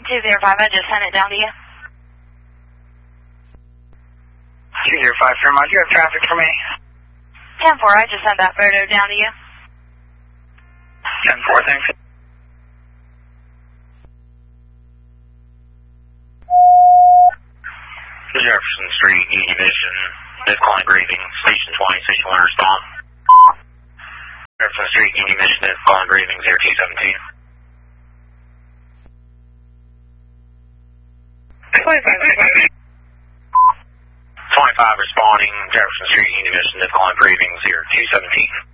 205, I just sent it down to you. 205, Fairmont, do you have traffic for me? 10-4, I just sent that photo down to you. 10-4, thanks. Jefferson Street, Union Mission, Midcon Grieving, Station 20, Station 1, respond. Jefferson Street, Union Mission, Midcon Grieving, 0217. 25 responding, Jefferson Street, Union Mission, Midcon Grieving, 0217.